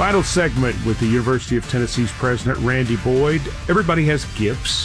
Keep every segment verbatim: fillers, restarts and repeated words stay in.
Final segment with the University of Tennessee's President, Randy Boyd. Everybody has gifts.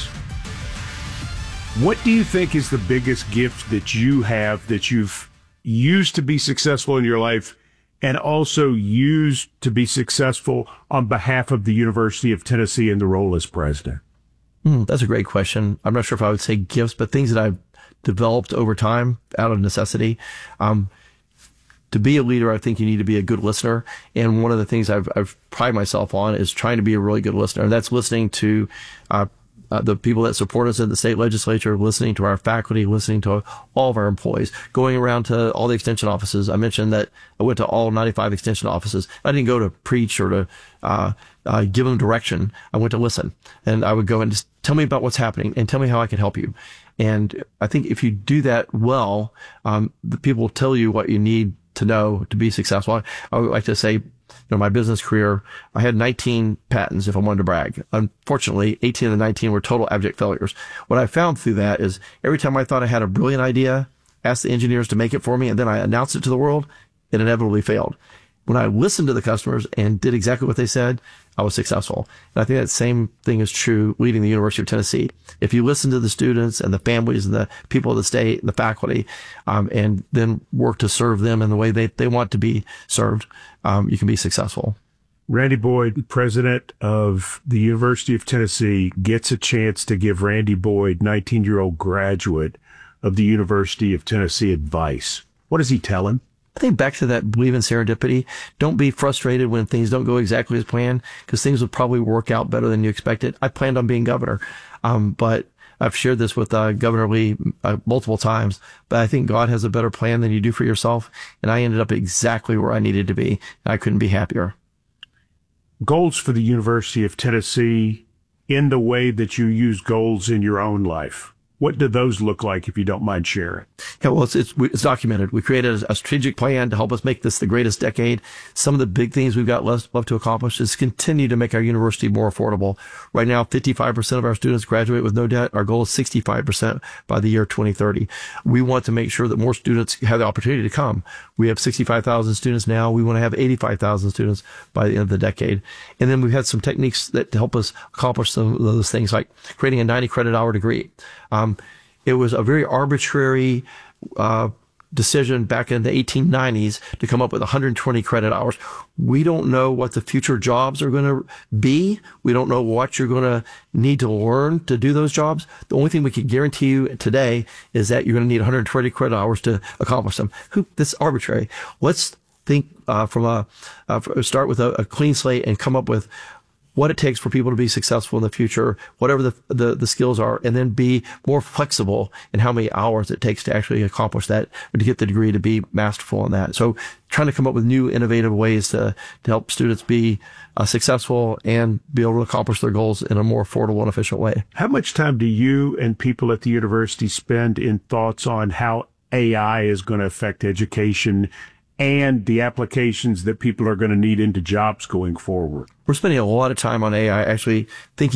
What do you think is the biggest gift that you have that you've used to be successful in your life and also used to be successful on behalf of the University of Tennessee in the role as president? Mm, that's a great question. I'm not sure if I would say gifts, but things that I've developed over time out of necessity. Um, To be a leader, I think you need to be a good listener. And one of the things I've, I've prided myself on is trying to be a really good listener. And that's listening to uh, uh, the people that support us in the state legislature, listening to our faculty, listening to all of our employees, going around to all the extension offices. I mentioned that I went to all ninety-five extension offices. I didn't go to preach or to uh, uh, give them direction. I went to listen. And I would go and just tell me about what's happening and tell me how I can help you. And I think if you do that well, um, the people will tell you what you need to know to be successful. I, I would like to say, you know, my business career, I had nineteen patents if I wanted to brag. Unfortunately, eighteen of the nineteen were total abject failures. What I found through that is every time I thought I had a brilliant idea, asked the engineers to make it for me, and then I announced it to the world, it inevitably failed. When I listened to the customers and did exactly what they said, I was successful. And I think that same thing is true leading the University of Tennessee. If you listen to the students and the families and the people of the state and the faculty, um, and then work to serve them in the way they, they want to be served, um, you can be successful. Randy Boyd, president of the University of Tennessee, gets a chance to give Randy Boyd, nineteen-year-old graduate of the University of Tennessee, advice. What does he tell him? I think back to that believe in serendipity. Don't be frustrated when things don't go exactly as planned, because things will probably work out better than you expected. I planned on being governor, um, but I've shared this with uh, Governor Lee uh, multiple times, but I think God has a better plan than you do for yourself, and I ended up exactly where I needed to be, and I couldn't be happier. Goals for the University of Tennessee in the way that you use goals in your own life. What do those look like, if you don't mind sharing? Yeah, well, it's, it's, it's documented. We created a, a strategic plan to help us make this the greatest decade. Some of the big things we've got left, left to accomplish is continue to make our university more affordable. Right now, fifty-five percent of our students graduate with no debt. Our goal is sixty-five percent by the year twenty thirty. We want to make sure that more students have the opportunity to come. We have sixty-five thousand students now. We want to have eighty-five thousand students by the end of the decade. And then we've had some techniques that help us accomplish some of those things, like creating a ninety credit hour degree. Um, it was a very arbitrary uh, decision back in the eighteen nineties to come up with one hundred twenty credit hours. We don't know what the future jobs are going to be. We don't know what you're going to need to learn to do those jobs. The only thing we can guarantee you today is that you're going to need one hundred twenty credit hours to accomplish them. Who, this is arbitrary. Let's think uh, from a uh, start with a, a clean slate and come up with what it takes for people to be successful in the future, whatever the, the, the skills are, and then be more flexible in how many hours it takes to actually accomplish that, or to get the degree to be masterful in that. So trying to come up with new innovative ways to, to help students be uh, successful and be able to accomplish their goals in a more affordable and efficient way. How much time do you and people at the university spend in thoughts on how A I is going to affect education and the applications that people are going to need into jobs going forward? We're spending a lot of time on A I, actually thinking